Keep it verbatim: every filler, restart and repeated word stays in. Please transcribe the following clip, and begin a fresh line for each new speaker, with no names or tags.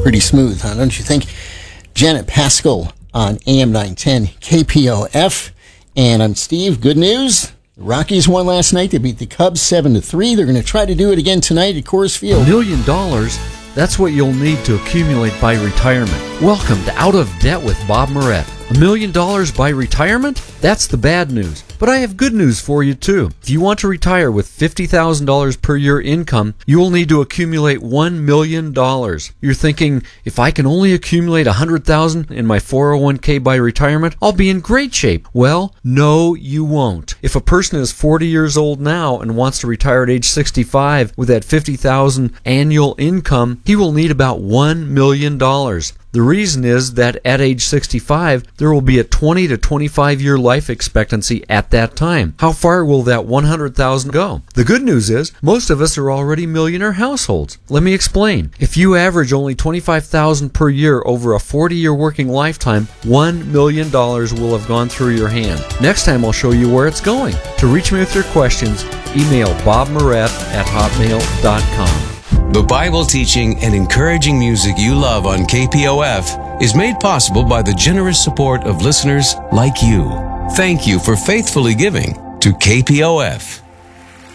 Pretty smooth, huh? Don't you think? Janet Paschal on A M nine ten K P O F. And I'm Steve. Good news. The Rockies won last night. They beat the Cubs seven to three. They're going to try to do it again tonight at Coors Field.
A million dollars? That's what you'll need to accumulate by retirement. Welcome to Out of Debt with Bob Moret. A million dollars by retirement? That's the bad news. But I have good news for you too. If you want to retire with fifty thousand dollars per year income, you will need to accumulate one million dollars. You're thinking, if I can only accumulate one hundred thousand dollars in my four oh one k by retirement, I'll be in great shape. Well, no, you won't. If a person is forty years old now and wants to retire at age sixty-five with that fifty thousand dollars annual income, he will need about one million dollars. The reason is that at age sixty-five, there will be a twenty to twenty-five year life expectancy at that time. How far will that one hundred thousand dollars go? The good news is, most of us are already millionaire households. Let me explain. If you average only twenty-five thousand dollars per year over a forty year working lifetime, one million dollars will have gone through your hand. Next time I'll show you where it's going. To reach me with your questions, email bob moret at hotmail dot com.
The Bible teaching and encouraging music you love on K P O F is made possible by the generous support of listeners like you. Thank you for faithfully giving to K P O F.